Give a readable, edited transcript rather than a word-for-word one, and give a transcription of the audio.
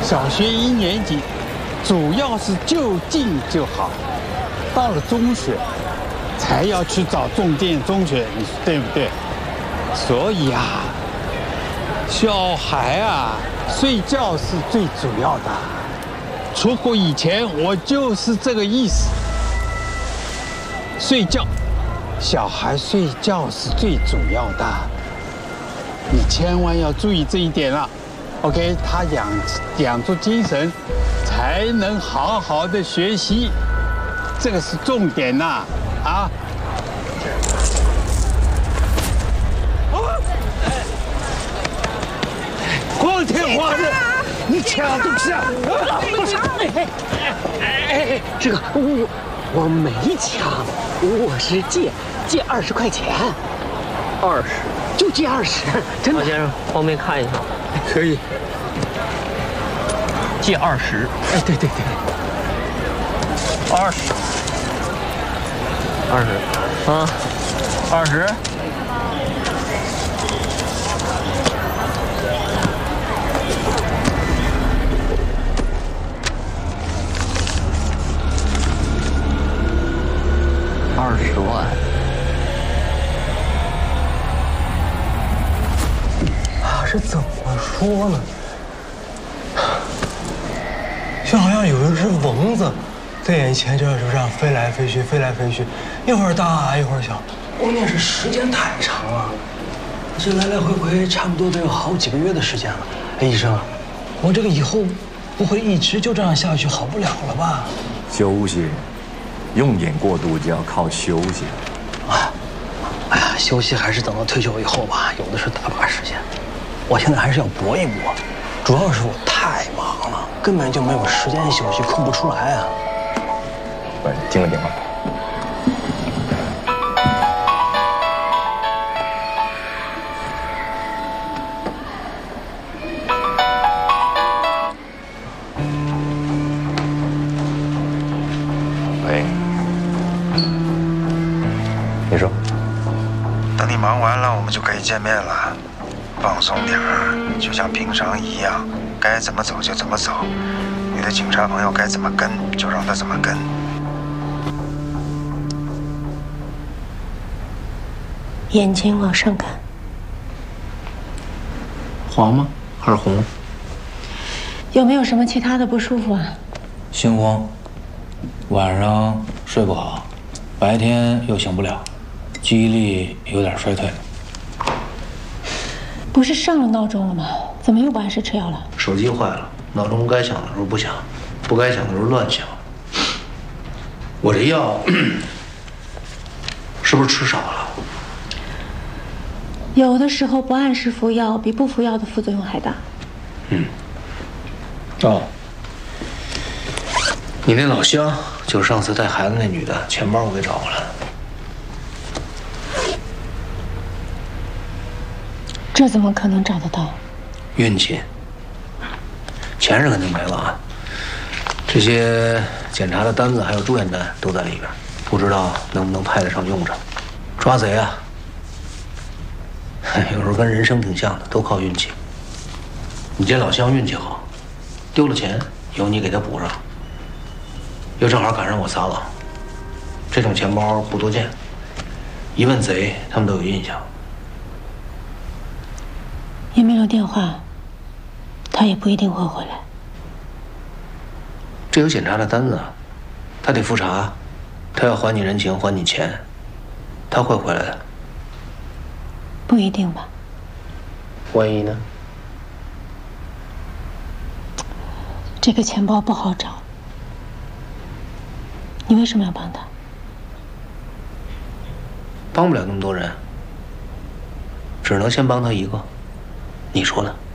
小学1年级主要是就近就好，到了中学才要去找重点中学，你说对不对？所以啊，小孩啊，睡觉是最主要的。出国以前我就是这个意思，睡觉，小孩睡觉是最主要的，你千万要注意这一点了。OK， 他养足精神，才能好好的学习，这个是重点呐！啊！光天化日，你抢东西啊！ 这个我没抢，我是借20块钱，20，就借20，真的。 老先生，方便看一下？ 可以。 借20。 哎，对，20， 啊，20。20万。 啊，这怎么说呢？就好像有一只蚊子，在眼前就这样飞来飞去，飞来飞去，一会儿大一会儿小，关键是时间太长了，这来来回回差不多得有好几个月的时间了。哎，医生，我这个以后不会一直就这样下去，好不了了吧？ 休息，用眼过度就要靠休息。 哎呀，休息还是等到退休以后吧，有的是大把时间。我现在还是要搏一搏，主要是我太忙了，根本就没有时间休息，空不出来啊。 喂，接个电话。喂，你说。 等你忙完了，我们就可以见面了。放松点儿，就像平常一样，该怎么走就怎么走。你的警察朋友该怎么跟就让他怎么跟。 眼睛往上看， 黄吗？还是红？ 有没有什么其他的不舒服啊？ 心慌，晚上睡不好，白天又醒不了，记忆力有点衰退。 不是上了闹钟了吗？怎么又不按时吃药了？ 手机坏了，闹钟该响的时候不响，不该响的时候乱响。我这药是不是吃少了？ 有的时候不按时服药比不服药的副作用还大。 哦，你那老乡就是上次带孩子那女的，钱包我给找回来了。 这怎么可能找得到？ 运气，钱是肯定没了啊。这些检查的单子还有住院单都在里边，不知道能不能派得上用场。抓贼啊，有时候跟人生挺像的，都靠运气。你这老乡运气好，丢了钱由你给他补上，又正好赶上我撒网，这种钱包不多见，一问贼他们都有印象。 也没留电话，他也不一定会回来。 这有检查的单子啊，他得复查，他要还你人情，还你钱，他会回来的。 不一定吧？ 万一呢？ 这个钱包不好找，你为什么要帮他？ 帮不了那么多人，只能先帮他一个。你说呢？